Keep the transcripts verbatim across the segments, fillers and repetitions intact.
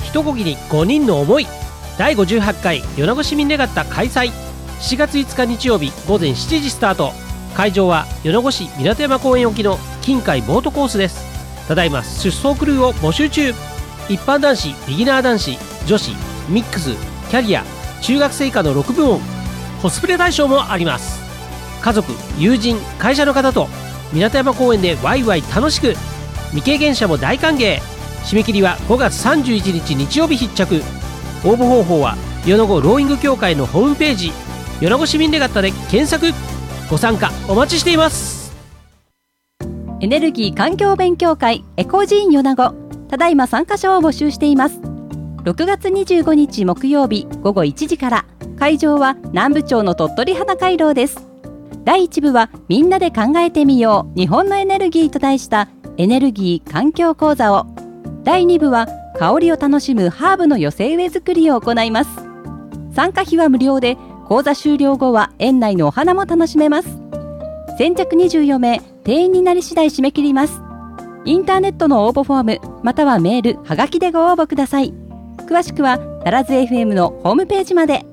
一こぎにごにんの思い。だいごじゅうはちかい米子市民レガッタ開催。しがついつか日曜日ごぜんしちじスタート。会場は米子市港山公園沖の近海ボートコースです。ただいま出走クルーを募集中。一般男子、ビギナー男子、女子、ミックス、キャリア、中学生以下のろくぶもん。コスプレ対象もあります。家族、友人、会社の方と港山公園でワイワイ楽しく。未経験者も大歓迎。締め切りはごがつさんじゅういちにち日曜日必着。応募方法は米子ローイング協会のホームページ米子市民レガッタで検索。ご参加お待ちしています。 エネルギー環境勉強会エコジーン米子、ただいま参加者を募集しています。ろくがつにじゅうごにち木曜日ごごいちじから。会場は南部町の鳥取花回廊です。だいいち部はみんなで考えてみよう日本のエネルギーと題したエネルギー環境講座を、だいに部は香りを楽しむハーブの寄せ植え作りを行います。参加費は無料で、講座終了後は園内のお花も楽しめます。先着にじゅうよんめい、定員になり次第締め切ります。インターネットの応募フォームまたはメールはがきでご応募ください。詳しくはダラズ エフエム のホームページまで。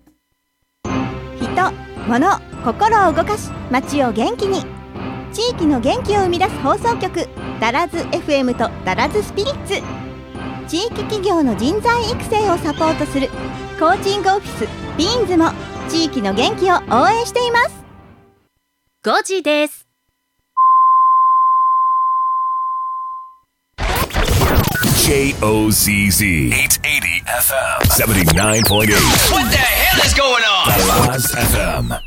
人、物、心を動かし街を元気に、地域の元気を生み出す放送局ダラズ エフエム とダラズスピリッツ。地域企業の人材育成をサポートするコーチングオフィスビーンズも地域の元気を応援しています。 ごじです。 ジェイオーシーズー はちひゃくはちじゅうエフエム セブンティナインポイントエイト What the hell is going on? Dallas エフエム